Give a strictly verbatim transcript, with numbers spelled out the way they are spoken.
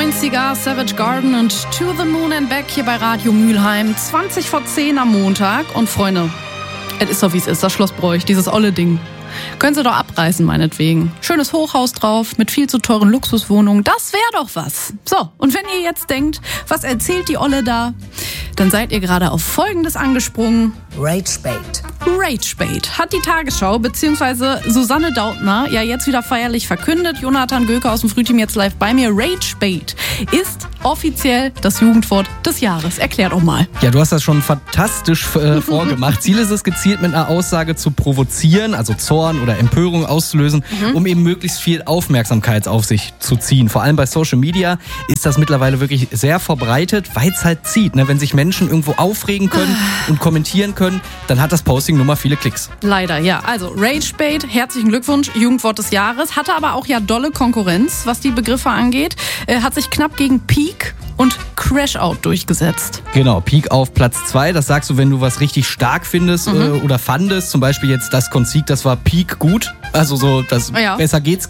neunziger, Savage Garden und To the Moon and Back hier bei Radio Mülheim. zwanzig vor zehn am Montag. Und Freunde, es ist doch wie es ist, das Schloss Broich, dieses olle Ding. Können Sie doch abreißen, meinetwegen. Schönes Hochhaus drauf, mit viel zu teuren Luxuswohnungen. Das wäre doch was. So, und wenn ihr jetzt denkt, was erzählt die Olle da? Dann seid ihr gerade auf Folgendes angesprungen. Ragebait. Ragebait hat die Tagesschau bzw. Susanne Dautner ja jetzt wieder feierlich verkündet. Jonathan Göke aus dem Frühteam jetzt live bei mir. Ragebait ist offiziell das Jugendwort des Jahres. Erklär doch mal. Ja, du hast das schon fantastisch äh, vorgemacht. Ziel ist es, gezielt mit einer Aussage zu provozieren, also Zorn oder Empörung auszulösen, mhm. um eben möglichst viel Aufmerksamkeit auf sich zu ziehen. Vor allem bei Social Media ist das mittlerweile wirklich sehr verbreitet, weil es halt zieht. Ne? Wenn sich Menschen irgendwo aufregen können und kommentieren können, dann hat das Posting nun mal viele Klicks. Leider, ja. Also Ragebait, herzlichen Glückwunsch, Jugendwort des Jahres. Hatte aber auch ja dolle Konkurrenz, was die Begriffe angeht. Äh, hat sich knapp gegen Peak und Crash-Out durchgesetzt. Genau, Peak auf Platz zwei. Das sagst du, wenn du was richtig stark findest mhm. äh, oder fandest. Zum Beispiel jetzt das Konzig, das war Peak gut. Also so, das ja. besser geht's